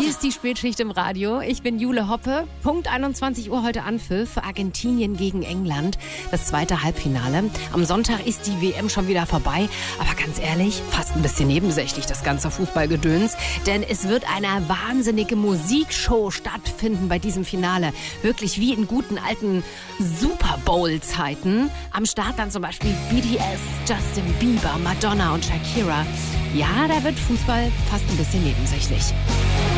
ist die Spätschicht im Radio. Ich bin Jule Hoppe. Punkt 21 Uhr heute Anpfiff für Argentinien gegen England. Das zweite Halbfinale. Am Sonntag ist die WM schon wieder vorbei. Aber ganz ehrlich, fast ein bisschen nebensächlich das ganze Fußballgedöns. Denn es wird eine wahnsinnige Musikshow stattfinden bei diesem Finale. Wirklich wie in guten alten Super Bowl-Zeiten. Am Start dann zum Beispiel BTS, Justin Bieber, Madonna und Shakira. Ja, da wird Fußball fast ein bisschen nebensächlich.